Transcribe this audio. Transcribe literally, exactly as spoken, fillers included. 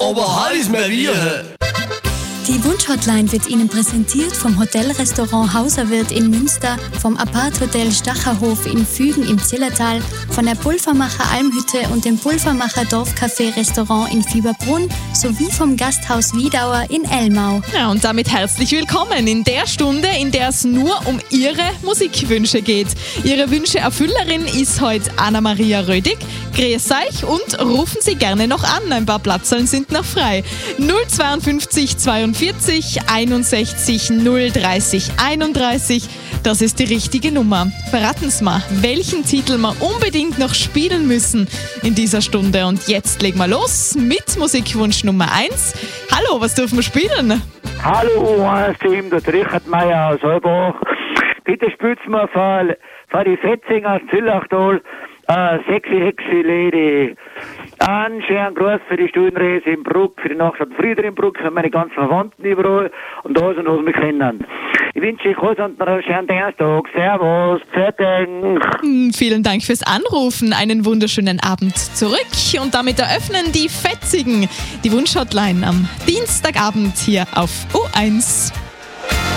aber halt ist mir wie. Die Wunschhotline wird Ihnen präsentiert vom Hotelrestaurant Hauserwirt in Münster, vom Apart-Hotel Stacherhof in Fügen im Zillertal, von der Pulvermacher Almhütte und dem Pulvermacher Dorfcafé-Restaurant in Fieberbrunn sowie vom Gasthaus Wiedauer in Elmau. Ja, und damit herzlich willkommen in der Stunde, in der es nur um Ihre Musikwünsche geht. Ihre Wünsche-Erfüllerin ist heute Anna-Maria Rödig. Grüß euch und rufen Sie gerne noch an. Ein paar Platzzeln sind noch frei. null zweiundfünfzig zweiundvierzig einundsechzig null dreißig einunddreißig. Das ist die richtige Nummer. Verraten Sie mal, welchen Titel wir unbedingt noch spielen müssen in dieser Stunde. Und jetzt legen wir los mit Musikwunsch Nummer eins. Hallo, was dürfen wir spielen? Hallo U eins Team, das ist Richard Meier aus Heubach. Bitte spielt's mir für, für die Fetzinger aus Zillachtal. Uh, sexy, hexy Lady. Einen schönen Gruß für die Studenreise in Bruck, für die Nacht Frieder in Bruck, für meine ganzen Verwandten überall und da sind, was mich kennen. Ich wünsche euch alles und einen schönen Dienstag. Servus, fertig. Hm, vielen Dank fürs Anrufen. Einen wunderschönen Abend zurück. Und damit eröffnen die Fetzigen die Wunschhotline am Dienstagabend hier auf U eins.